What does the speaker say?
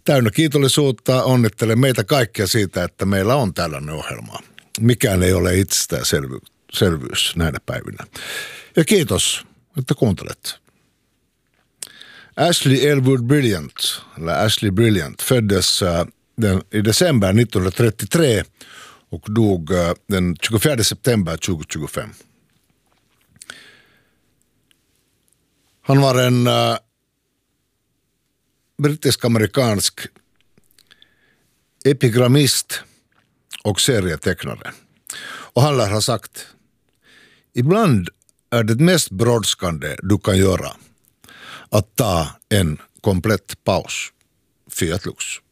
täynnä kiitollisuutta, onnittelen meitä kaikkia siitä, että meillä on tällainen ohjelma. Mikään ei ole itsestäänselvyys näinä päivinä. Ja kiitos, että kuuntelet. Ashley Elwood Brilliant, eller Ashley Brilliant, föddes i december 1933 och dog den 24 september 2025. Han var en brittisk-amerikansk epigrammist och serietecknare. Och han lär ha sagt: ibland är det mest brådskande du kan göra att ta en komplett paus. Fiat Lux.